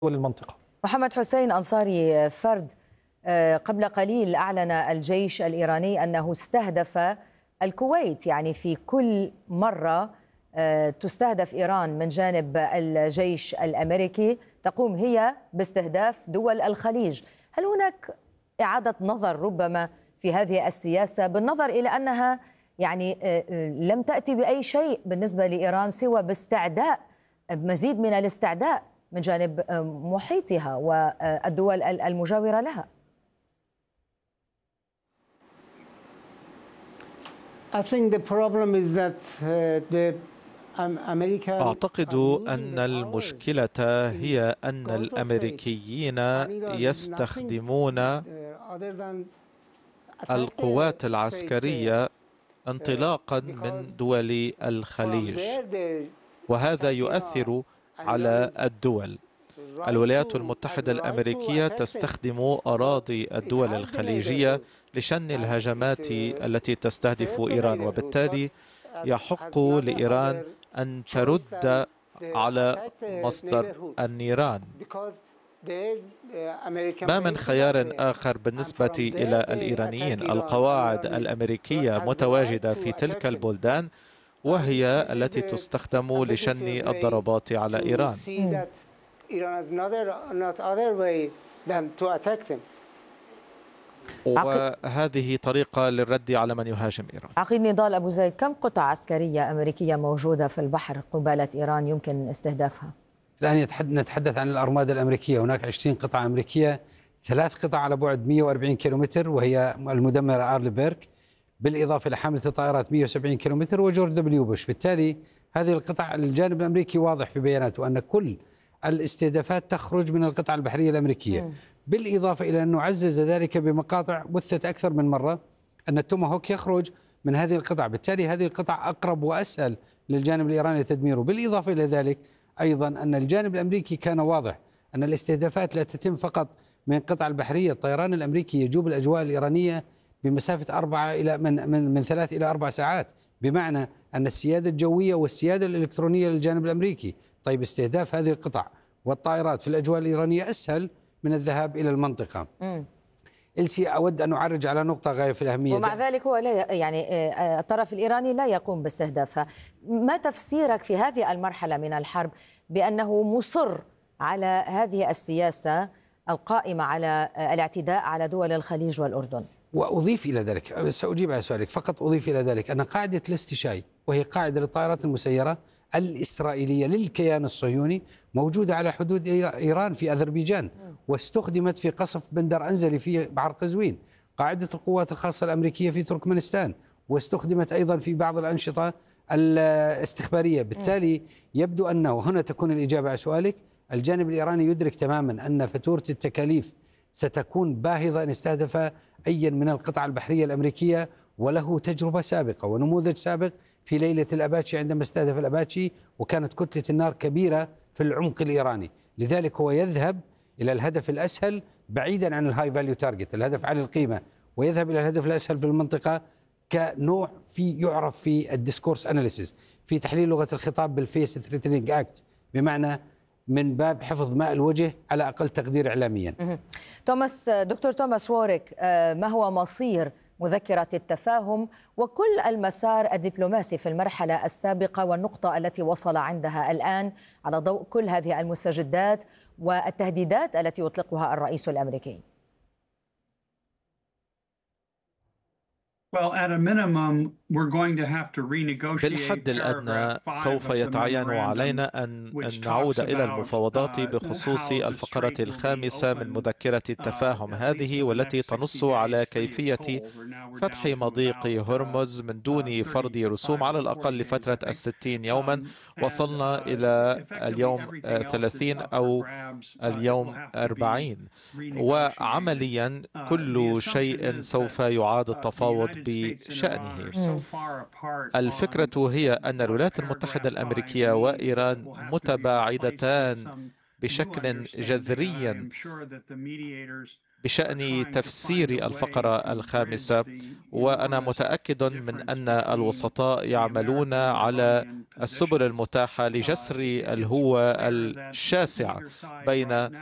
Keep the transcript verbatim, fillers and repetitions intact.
المنطقة. محمد حسين أنصاري فرد، قبل قليل أعلن الجيش الإيراني أنه استهدف الكويت، يعني في كل مرة تستهدف إيران من جانب الجيش الأمريكي تقوم هي باستهداف دول الخليج. هل هناك إعادة نظر ربما في هذه السياسة بالنظر إلى أنها يعني لم تأتي بأي شيء بالنسبة لإيران سوى باستعداء مزيد من الاستعداء من جانب محيطها والدول المجاورة لها؟ I think the problem is that the أعتقد أن المشكلة هي أن الأمريكيين يستخدمون القوات العسكرية انطلاقا من دول الخليج، وهذا يؤثر على الدول. الولايات المتحدة الأمريكية تستخدم أراضي الدول الخليجية لشن الهجمات التي تستهدف إيران، وبالتالي يحق لإيران أن ترد على مصدر النيران. ما من خيار آخر بالنسبة إلى الإيرانيين. القواعد الأمريكية متواجدة في تلك البلدان، وهي التي تستخدم لشن الضربات على إيران. وهذه طريقة للرد على من يهاجم إيران. عقيد نضال أبو زيد، كم قطع عسكرية أمريكية موجودة في البحر قبالة إيران يمكن استهدافها؟ الآن نتحدث عن الأرمادة الأمريكية. هناك عشرين قطعة أمريكية، ثلاث قطع على بعد مئة وأربعين كيلومتر وهي المدمرة آرلي بيرك، بالإضافة لحاملة الطائرات مئة وسبعين كيلومتر وجورج دبليو بوش. بالتالي هذه القطع الجانب الأمريكي واضح في بياناته أن كل الاستهدافات تخرج من القطع البحرية الأمريكية، م. بالإضافة إلى أنه عزز ذلك بمقاطع بثت أكثر من مرة أن التوماهوك يخرج من هذه القطع. بالتالي هذه القطع أقرب وأسهل للجانب الإيراني تدميره. بالإضافة إلى ذلك أيضا أن الجانب الأمريكي كان واضح أن الاستهدافات لا تتم فقط من القطع البحرية. الطيران الأمريكي يجوب الأجواء الإيرانية بمسافة أربعة إلى من من من ثلاث إلى أربع ساعات، بمعنى أن السيادة الجوية والسيادة الإلكترونية للجانب الأمريكي. طيب استهداف هذه القطع والطائرات في الأجواء الإيرانية أسهل من الذهاب إلى المنطقة. م. إلسي أود أن أعرج على نقطة غاية في الأهمية، ومع ذلك هو لا يعني الطرف الإيراني لا يقوم باستهدافها. ما تفسيرك في هذه المرحلة من الحرب بأنه مصر على هذه السياسة القائمة على الاعتداء على دول الخليج والأردن؟ وأضيف إلى ذلك، سأجيب على سؤالك، فقط أضيف إلى ذلك أن قاعدة الاستشاي، وهي قاعدة للطائرات المسيرة الإسرائيلية للكيان الصهيوني، موجودة على حدود إيران في أذربيجان، واستخدمت في قصف بندر أنزلي في بحر قزوين. قاعدة القوات الخاصة الأمريكية في تركمانستان، واستخدمت أيضا في بعض الأنشطة الاستخبارية. بالتالي يبدو أنه هنا تكون الإجابة على سؤالك. الجانب الإيراني يدرك تماما أن فاتورة التكاليف ستكون باهظة إن استهدف أيا من القطع البحرية الأمريكية، وله تجربة سابقة ونموذج سابق في ليلة الأباتشي عندما استهدف الأباتشي، وكانت كتلة النار كبيرة في العمق الإيراني. لذلك هو يذهب إلى الهدف الأسهل بعيدا عن الهاي فاليو تارجت، الهدف عالي القيمة، ويذهب إلى الهدف الأسهل في المنطقة كنوع في يعرف في الديسكورس أناليسيس، في تحليل لغة الخطاب بالفيس ثريتنينج أكت، بمعنى من باب حفظ ماء الوجه على أقل تقدير إعلاميا. توماس، دكتور توماس ووريك، ما هو مصير مذكرة التفاهم وكل المسار الدبلوماسي في المرحلة السابقة والنقطة التي وصل عندها الآن على ضوء كل هذه المستجدات والتهديدات التي يطلقها الرئيس الأمريكي؟ بالحد الأدنى سوف يتعين علينا أن نعود إلى المفاوضات بخصوص الفقرة الخامسة من مذكرة التفاهم هذه، والتي تنص على كيفية فتح مضيق هرمز من دون فرض رسوم على الأقل لفترة الستين يوما. وصلنا إلى اليوم ثلاثين أو اليوم أربعين، وعمليا كل شيء سوف يعاد التفاوض بشأنه. الفكرة هي أن الولايات المتحدة الأمريكية وإيران متباعدتان بشكل جذري بشأن تفسير الفقرة الخامسة، وأنا متأكد من أن الوسطاء يعملون على السبل المتاحة لجسر الهوة الشاسعة بين